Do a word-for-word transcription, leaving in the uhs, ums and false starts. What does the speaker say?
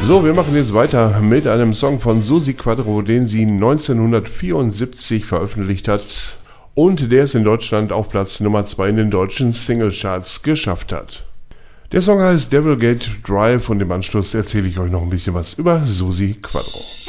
So, wir machen jetzt weiter mit einem Song von Susi Quatro, den sie neunzehnhundertvierundsiebzig veröffentlicht hat und der es in Deutschland auf Platz Nummer zwei in den deutschen Singlecharts geschafft hat. Der Song heißt Devil Gate Drive und im Anschluss erzähle ich euch noch ein bisschen was über Susi Quatro.